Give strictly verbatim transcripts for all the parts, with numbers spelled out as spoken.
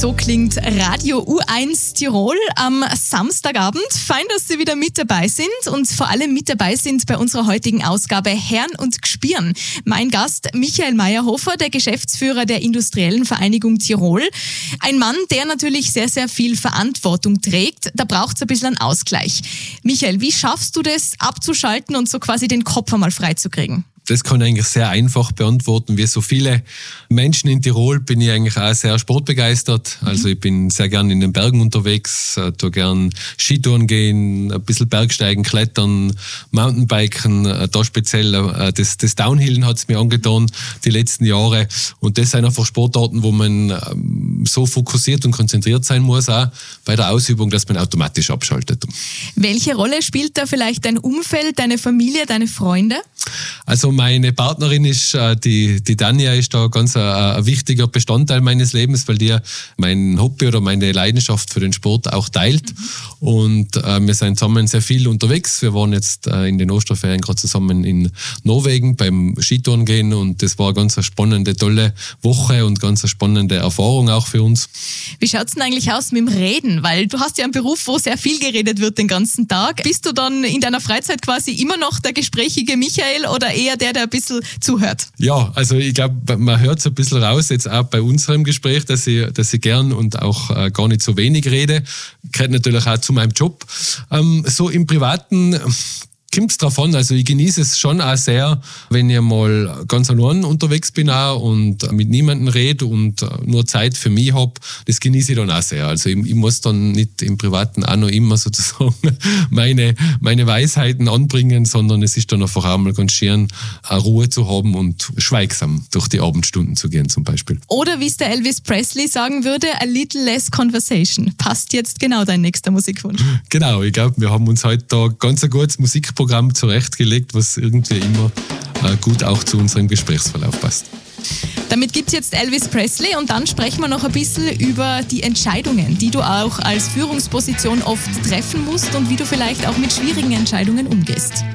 So klingt Radio U eins Tirol am Samstagabend. Fein, dass Sie wieder mit dabei sind und vor allem mit dabei sind bei unserer heutigen Ausgabe Herren und Gspirn. Mein Gast Michael Meyerhofer, der Geschäftsführer der Industriellen Vereinigung Tirol. Ein Mann, der natürlich sehr, sehr viel Verantwortung trägt. Da braucht es ein bisschen einen Ausgleich. Michael, wie schaffst du das abzuschalten und so quasi den Kopf einmal freizukriegen? Das kann ich eigentlich sehr einfach beantworten. Wie so viele Menschen in Tirol bin ich eigentlich auch sehr sportbegeistert. Also ich bin sehr gern in den Bergen unterwegs, äh, tue gern Skitouren gehen, ein bisschen Bergsteigen, Klettern, Mountainbiken. Äh, da speziell äh, das, das Downhillen hat es mir angetan die letzten Jahre. Und das sind einfach Sportarten, wo man ähm, so fokussiert und konzentriert sein muss, auch bei der Ausübung, dass man automatisch abschaltet. Welche Rolle spielt da vielleicht dein Umfeld, deine Familie, deine Freunde? Also meine Partnerin ist, die, die Tanja ist da ganz ein, ein wichtiger Bestandteil meines Lebens, weil die mein Hobby oder meine Leidenschaft für den Sport auch teilt. Mhm. Und äh, wir sind zusammen sehr viel unterwegs. Wir waren jetzt äh, in den Osterferien gerade zusammen in Norwegen beim Skitouren gehen und das war eine ganz spannende, tolle Woche und ganz eine spannende Erfahrung auch für uns. Wie schaut es denn eigentlich aus mit dem Reden? Weil du hast ja einen Beruf, wo sehr viel geredet wird den ganzen Tag. Bist du dann in deiner Freizeit quasi immer noch der gesprächige Michael oder eher der, der ein bisschen zuhört? Ja, also ich glaube, man hört es ein bisschen raus, jetzt auch bei unserem Gespräch, dass ich, dass ich gern und auch äh, gar nicht so wenig rede. Gehört natürlich auch zu meinem Job. Ähm, so im Privaten kommt es drauf an, also ich genieße es schon auch sehr, wenn ich mal ganz allein unterwegs bin auch und mit niemandem rede und nur Zeit für mich habe, das genieße ich dann auch sehr. Also ich, ich muss dann nicht im Privaten auch noch immer sozusagen meine, meine Weisheiten anbringen, sondern es ist dann einfach auch mal ganz schön, eine Ruhe zu haben und schweigsam durch die Abendstunden zu gehen zum Beispiel. Oder wie es der Elvis Presley sagen würde, a little less conversation. Passt jetzt genau dein nächster Musikwunsch. Genau, ich glaube, wir haben uns heute da ganz ein gutes Musikprogramm zurechtgelegt, was irgendwie immer äh, gut auch zu unserem Gesprächsverlauf passt. Damit gibt es jetzt Elvis Presley und dann sprechen wir noch ein bisschen über die Entscheidungen, die du auch als Führungsposition oft treffen musst und wie du vielleicht auch mit schwierigen Entscheidungen umgehst.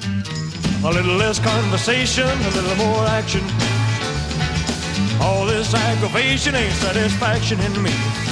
A little less conversation, a little more action. All this aggravation ain't satisfaction in me.